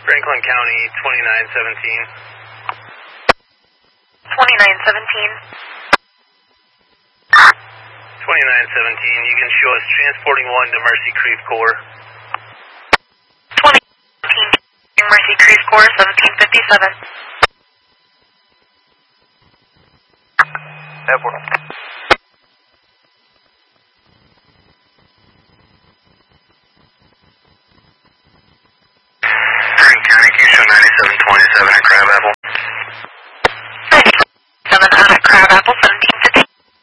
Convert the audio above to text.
Franklin County, 2917. 2917, you can show us transporting 1 to Mercy Creve Coeur. 2017, Mercy Creve Coeur, 1757. Airport.